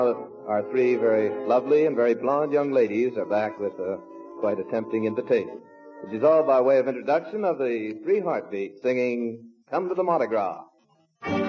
Our three very lovely and very blonde young ladies are back with quite a tempting invitation, which is all by way of introduction of the Three Heartbeats singing Come to the Mardi Gras.